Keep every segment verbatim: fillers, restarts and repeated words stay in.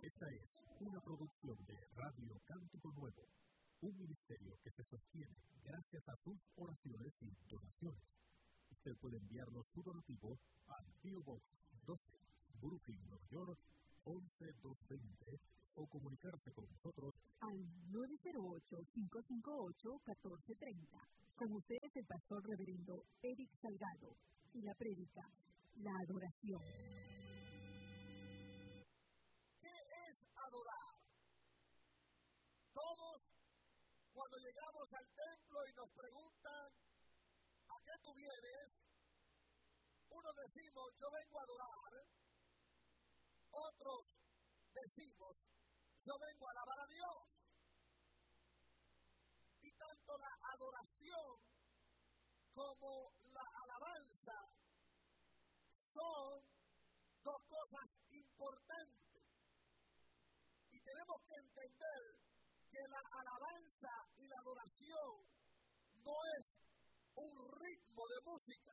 Esta es una producción de Radio Cántico Nuevo, un ministerio que se sostiene gracias a sus oraciones y donaciones. Usted puede enviarnos su donativo al P O Box doce, Brooklyn, Nueva York, once mil doscientos veinte, o comunicarse con nosotros al nueve cero ocho, cinco cinco ocho, uno cuatro tres cero. Con ustedes el pastor reverendo Eric Salgado y la prédica, la adoración. ¿Qué es adorar? Todos, cuando llegamos al templo y nos preguntan ¿a qué tú vienes? Unos decimos, yo vengo a adorar. Otros decimos, yo vengo a alabar a Dios. Y tanto la adoración como la alabanza son dos cosas importantes. Y tenemos que entender que la alabanza y la adoración no es un ritmo de música.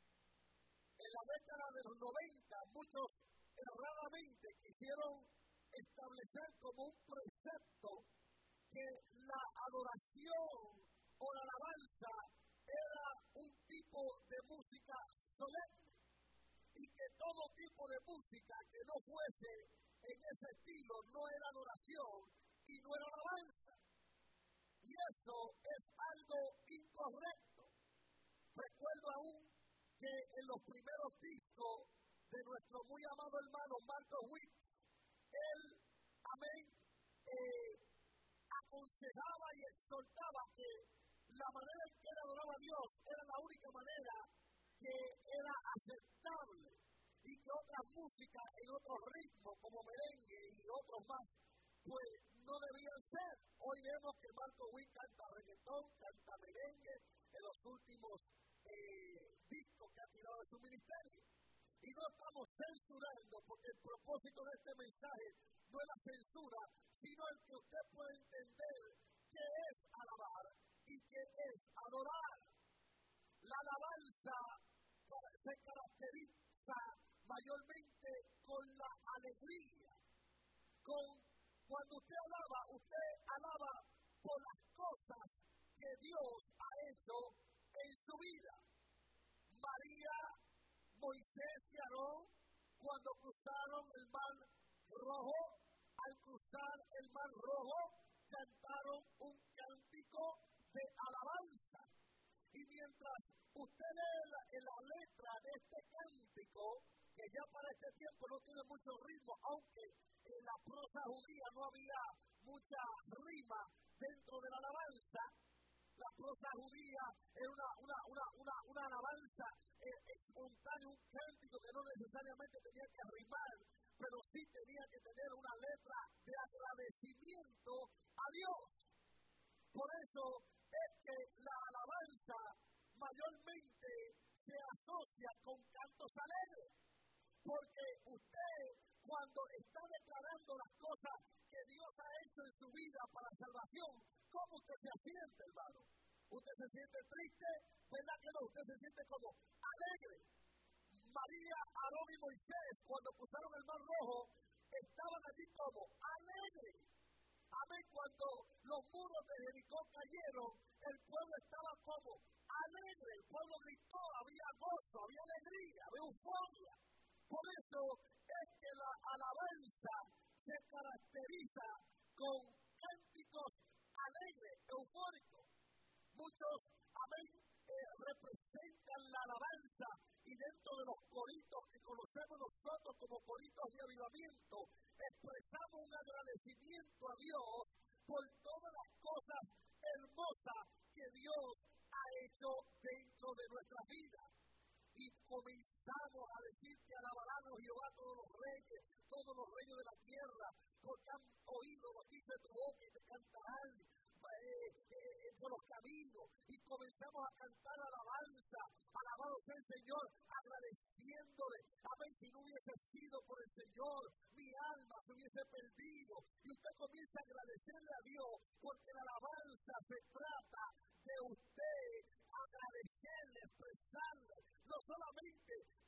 En la década de los noventa, muchos erradamente quisieron establecer como un precepto que la adoración o la alabanza era un tipo de música solemne y que todo tipo de música que no fuese en ese estilo no era adoración y no era alabanza. Y eso es algo incorrecto. Recuerdo aún que en los primeros discos de nuestro muy amado hermano Marcos Witt, él, amén, eh, aconsejaba y exhortaba que la manera en que él adoraba a Dios era la única manera que era aceptable y que otras músicas en otros ritmos como merengue y otros más, pues no debían ser. Hoy vemos que Marcos Witt canta reggaetón, canta merengue en los últimos eh, discos que ha tirado de su ministerio. Y no estamos censurando, porque el propósito de este mensaje no es la censura, sino el que usted pueda entender qué es alabar y qué es adorar. La alabanza se caracteriza mayormente con la alegría. Con, cuando usted alaba, usted alaba por las cosas que Dios ha hecho en su vida. María, Moisés y Aarón, cuando cruzaron el mar rojo, al cruzar el mar rojo, cantaron un cántico de alabanza. Y mientras usted lee la, en la letra de este cántico, que ya para este tiempo no tiene mucho ritmo, aunque en la prosa judía no había mucha rima dentro de la alabanza, la prosa judía era una, una, una, una, una alabanza eh, espontánea, un cántico que no necesariamente tenía que rimar, pero sí tenía que tener una letra de agradecimiento a Dios. Por eso es que la alabanza mayormente se asocia con cantos alegres, porque usted cuando está declarando las cosas que Dios ha hecho en su vida para salvación, ¿cómo usted se siente, hermano? ¿Usted se siente triste? ¿Verdad que no? Usted se siente como alegre. María, Aarón y Moisés, cuando cruzaron el mar rojo, estaban allí como alegres. Amén, cuando los muros de Jericó cayeron, el pueblo estaba como alegre. El pueblo gritó, había gozo, había alegría, había euforia. Por eso es que la alabanza se caracteriza con cánticos alegres, eufóricos. Muchos, amén, eh, representan la alabanza y dentro de los coritos que conocemos nosotros como coritos de avivamiento, expresamos un agradecimiento a Dios por todas las cosas hermosas que Dios ha hecho dentro de nuestra vida. Y comenzamos a decir que alabarán a Jehová todos los reyes, todos los reyes de la tierra, porque han oído lo que dice tu boca y te cantarán eh, eh, por los caminos. Y comenzamos a cantar alabanza, alabado sea el Señor, agradeciéndole. Amén, si no hubiese sido por el Señor, mi alma se hubiese perdido. Y usted comienza a agradecerle a Dios, porque la alabanza se trata de usted agradecerle, expresarle, no solamente